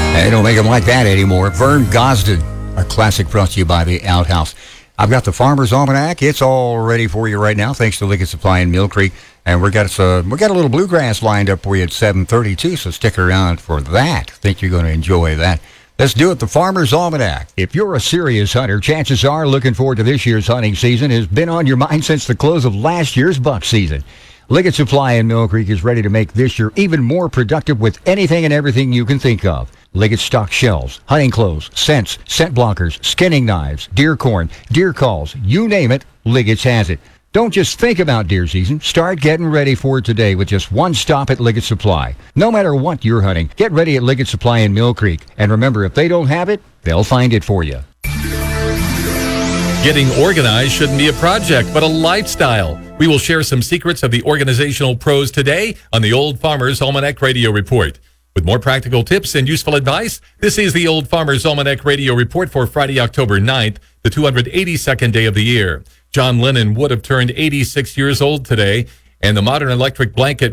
They don't make them like that anymore. Vern Gosdin, our classic brought to you by the Outhouse. I've got the Farmer's Almanac. It's all ready for you right now, thanks to Liggett Supply in Mill Creek. And we got a little bluegrass lined up for you at 7:32, so stick around for that. I think you're going to enjoy that. Let's do it, the Farmer's Almanac. If you're a serious hunter, chances are looking forward to this year's hunting season has been on your mind since the close of last year's buck season. Liggett Supply in Mill Creek is ready to make this year even more productive with anything and everything you can think of. Liggett stock shells, hunting clothes, scents, scent blockers, skinning knives, deer corn, deer calls, you name it, Liggett's has it. Don't just think about deer season. Start getting ready for it today with just one stop at Liggett Supply. No matter what you're hunting, get ready at Liggett Supply in Mill Creek. And remember, if they don't have it, they'll find it for you. Getting organized shouldn't be a project, but a lifestyle. We will share some secrets of the organizational pros today on the Old Farmer's Almanac Radio Report. With more practical tips and useful advice, this is the Old Farmer's Almanac Radio Report for Friday, October 9th, the 282nd day of the year. John Lennon would have turned 86 years old today, and the modern electric blanket